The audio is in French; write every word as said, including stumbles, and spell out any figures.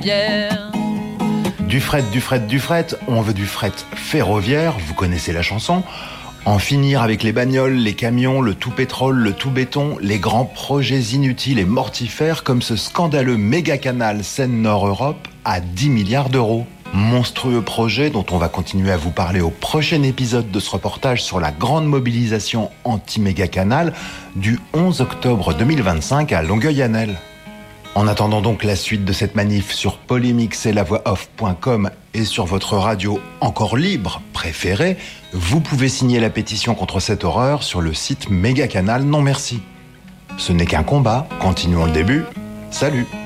ferroviaire. Du fret, du fret, du fret, on veut du fret ferroviaire, vous connaissez la chanson. En finir avec les bagnoles, les camions, le tout pétrole, le tout béton, les grands projets inutiles et mortifères comme ce scandaleux méga-canal Seine-Nord-Europe à dix milliards d'euros. Monstrueux projet dont on va continuer à vous parler au prochain épisode de ce reportage sur la grande mobilisation anti-méga-canal du onze octobre deux mille vingt-cinq à Longueuil-Annel. En attendant donc la suite de cette manif sur polémix et la voix off point com et sur votre radio encore libre préférée, vous pouvez signer la pétition contre cette horreur sur le site Méga Canal Non Merci. Ce n'est qu'un combat, continuons le début. Salut!